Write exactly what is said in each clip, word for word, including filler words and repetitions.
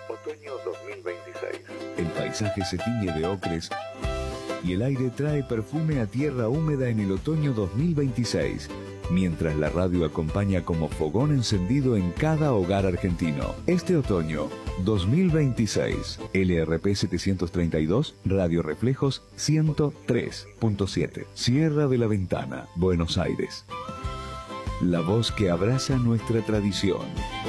Otoño dos mil veintiséis. El paisaje se tiñe de ocres y el aire trae perfume a tierra húmeda en el otoño dos mil veintiséis, mientras la radio acompaña como fogón encendido en cada hogar argentino. Este otoño dos mil veintiséis, L R P setecientos treinta y dos, Radio Reflejos ciento tres punto siete, Sierra de la Ventana, Buenos Aires. La voz que abraza nuestra tradición.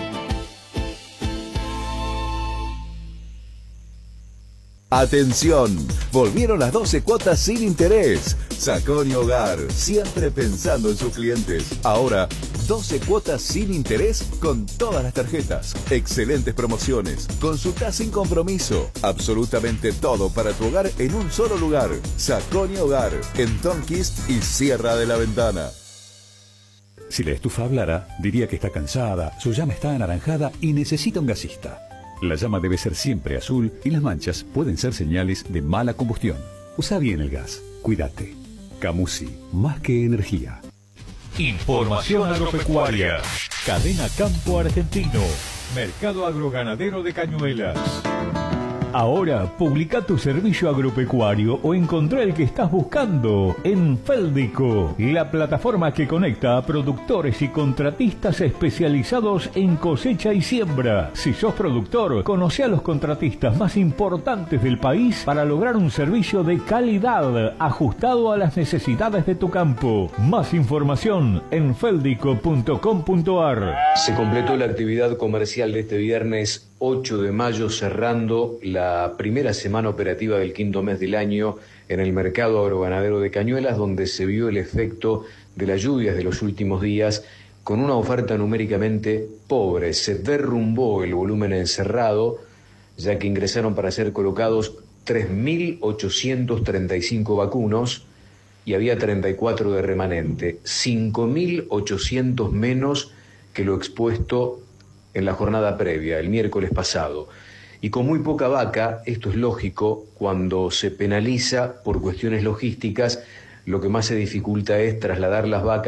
Atención, volvieron las doce cuotas sin interés. Sacón y Hogar, siempre pensando en sus clientes. Ahora, doce cuotas sin interés con todas las tarjetas. Excelentes promociones, consulta sin compromiso. Absolutamente todo para tu hogar en un solo lugar. Sacón y Hogar, en Tonquist y Sierra de la Ventana. Si la estufa hablara, diría que está cansada, su llama está anaranjada y necesita un gasista. La llama debe ser siempre azul y las manchas pueden ser señales de mala combustión. Usa bien el gas. Cuídate. Camusi, más que energía. Información agropecuaria. Cadena Campo Argentino. Mercado Agroganadero de Cañuelas. Ahora, publica tu servicio agropecuario o encontrá el que estás buscando en Féldico, la plataforma que conecta a productores y contratistas especializados en cosecha y siembra. Si sos productor, conoce a los contratistas más importantes del país para lograr un servicio de calidad ajustado a las necesidades de tu campo. Más información en féldico punto com punto ar. Se completó la actividad comercial de este viernes ocho de mayo, cerrando la primera semana operativa del quinto mes del año en el mercado agroganadero de Cañuelas, donde se vio el efecto de las lluvias de los últimos días con una oferta numéricamente pobre. Se derrumbó el volumen encerrado, ya que ingresaron para ser colocados tres mil ochocientos treinta y cinco vacunos y había treinta y cuatro de remanente, cinco mil ochocientos menos que lo expuesto en la jornada previa, el miércoles pasado. Y con muy poca vaca, esto es lógico, cuando se penaliza por cuestiones logísticas, lo que más se dificulta es trasladar las vacas